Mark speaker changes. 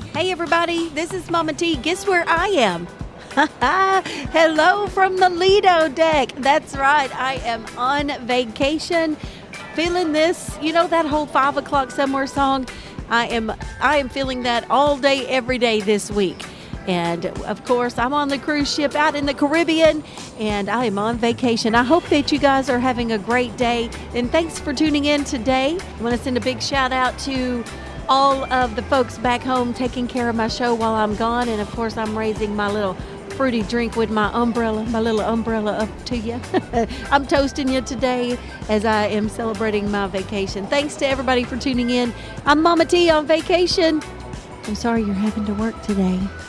Speaker 1: Hey everybody, this is Mama T. Guess where I am? Hello from the Lido deck. That's right, I am on vacation. Feeling this, you know that whole 5 o'clock somewhere song? I am feeling that all day, every day this week. And of course, I'm on the cruise ship out in the Caribbean and I am on vacation. I hope that you guys are having a great day. And thanks for tuning in today. I want to send a big shout out to all of the folks back home taking care of my show while I'm gone. And of course, I'm raising my little fruity drink with my little umbrella up to you. I'm toasting you today as I am celebrating my vacation. Thanks to everybody for tuning in. I'm Mama T on vacation. I'm sorry you're having to work today.